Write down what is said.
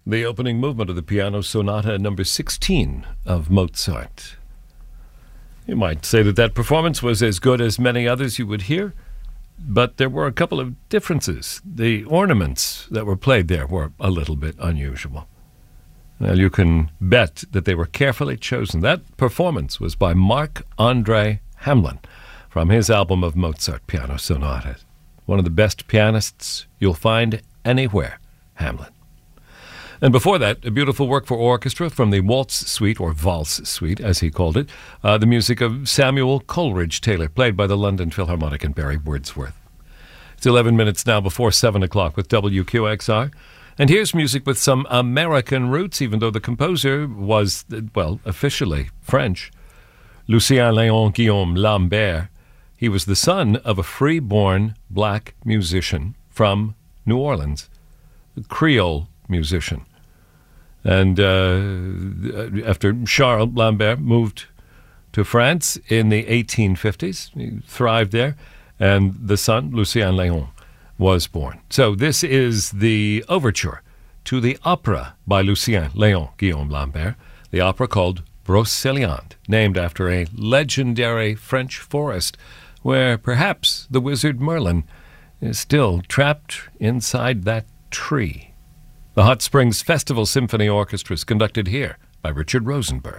the opening movement of the Piano Sonata number 16 of Mozart. You might say that performance was as good as many others you would hear, but there were a couple of differences. The ornaments that were played there were a little bit unusual. Well, you can bet that they were carefully chosen. That performance was by Marc-André Hamelin from his album of Mozart Piano Sonatas. One of the best pianists you'll find anywhere, Hamelin. And before that, a beautiful work for orchestra from the Waltz Suite, or Valse Suite, as he called it, the music of Samuel Coleridge-Taylor, played by the London Philharmonic and Barry Wordsworth. It's 11 minutes now before 7 o'clock with WQXR. And here's music with some American roots, even though the composer was, well, officially French. Lucien Léon Guillaume Lambert. He was the son of a free-born black musician from New Orleans, a Creole musician. And after Charles Lambert moved to France in the 1850s, he thrived there, and the son, Lucien Léon, was born. So this is the overture to the opera by Lucien Léon Guillaume Lambert, the opera called Brocéliande, named after a legendary French forest where perhaps the wizard Merlin is still trapped inside that tree. The Hot Springs Festival Symphony Orchestra is conducted here by Richard Rosenberg.